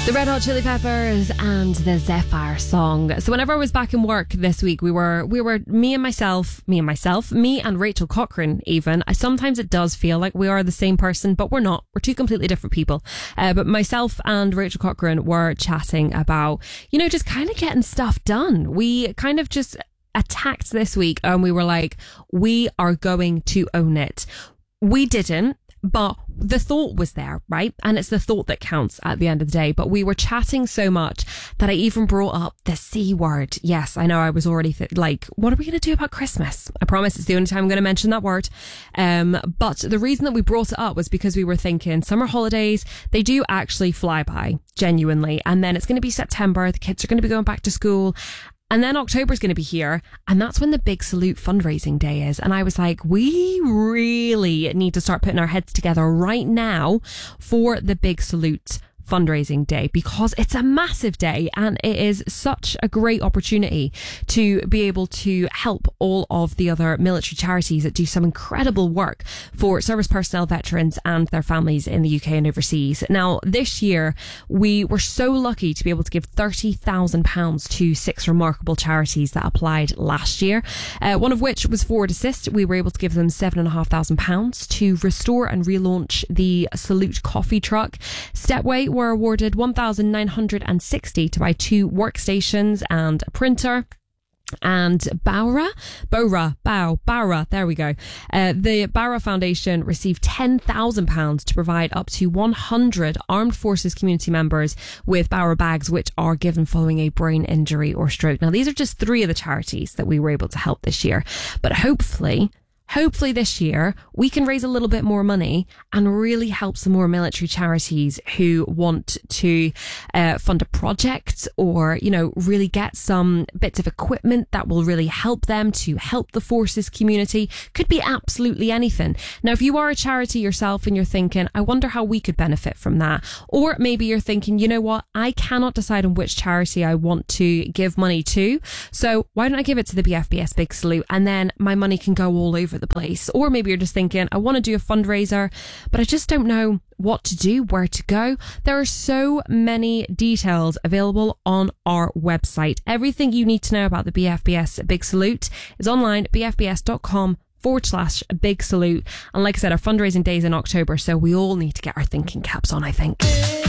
The Red Hot Chili Peppers and the Zephyr song. So whenever I was back in work this week, we were me and Rachel Cochrane even. Sometimes it does feel like we are the same person, but we're not. We're two completely different people. But myself and Rachel Cochrane were chatting about, just kind of getting stuff done. We kind of just attacked this week and we were like, we are going to own it. We didn't. But the thought was there, right? And it's the thought that counts at the end of the day. But we were chatting so much that I even brought up the C word. Yes, I know I was already what are we going to do about Christmas? I promise it's the only time I'm going to mention that word. But the reason that we brought it up was because we were thinking summer holidays, they do actually fly by, genuinely. And then it's going to be September. The kids are going to be going back to school. And then October's going to be here. And that's when the Big Salute fundraising day is. And I was like, we really need to start putting our heads together right now for the Big Salute fundraising day, because it's a massive day and it is such a great opportunity to be able to help all of the other military charities that do some incredible work for service personnel, veterans and their families in the UK and overseas. Now, this year we were so lucky to be able to give £30,000 to 6 remarkable charities that applied last year, one of which was Forward Assist. We were able to give them £7,500 to restore and relaunch the Salute coffee truck. Stepway were awarded $1,960 to buy 2 workstations and a printer. And Bowra, there we go. The Bowra Foundation received £10,000 to provide up to 100 Armed Forces community members with Bowra bags, which are given following a brain injury or stroke. Now, these are just 3 of the charities that we were able to help this year. But hopefully this year we can raise a little bit more money and really help some more military charities who want to fund a project or, really get some bits of equipment that will really help them to help the forces community. Could be absolutely anything. Now, if you are a charity yourself and you're thinking, I wonder how we could benefit from that. Or maybe you're thinking, you know what? I cannot decide on which charity I want to give money to. So why don't I give it to the BFBS Big Salute and then my money can go all over the place. Or maybe you're just thinking, I want to do a fundraiser, but I just don't know what to do, where to go. There are so many details available on our website. Everything you need to know about the BFBS Big Salute is online at bfbs.com/Big Salute. And like I said, our fundraising day is in October, so we all need to get our thinking caps on, I think.